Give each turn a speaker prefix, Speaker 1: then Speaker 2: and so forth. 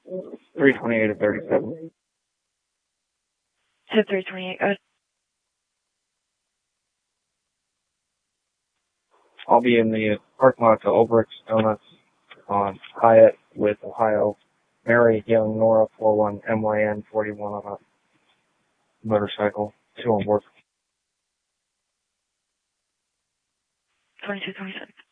Speaker 1: 328 to 37.
Speaker 2: So 328.
Speaker 1: I'll be in the parking lot to Obrix Donuts on Hyatt with Ohio. Mary Young Nora 41 MYN 41 on a motorcycle. 2 on board.
Speaker 2: 2227.